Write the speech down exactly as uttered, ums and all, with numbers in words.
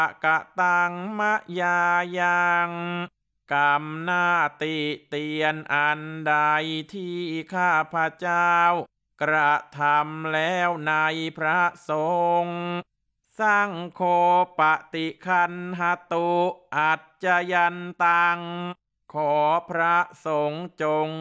กะตังมะยายังกรรมหน้าติเตียนอันใดที่ข้าพเจ้ากระทำแล้วในพระสงฆ์สังโฆปฏิคันหตุอัจจยันตังขอพระสงฆ์จง